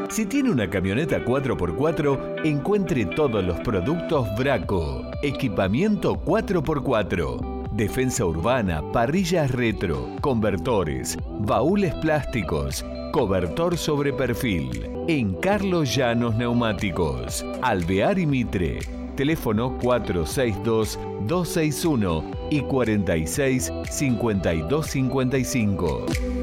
Si tiene una camioneta 4x4, encuentre todos los productos Braco. Equipamiento 4x4. Defensa urbana, parrillas retro, convertores, baúles plásticos, cobertor sobre perfil. En Carlos Llanos Neumáticos. Alvear y Mitre. Teléfono 462-261 y 46-5255.